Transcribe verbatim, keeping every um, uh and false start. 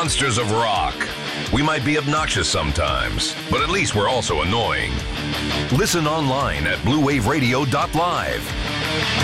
monsters of rock. We might be obnoxious sometimes, but at least we're also annoying. Listen online at blue wave radio dot live.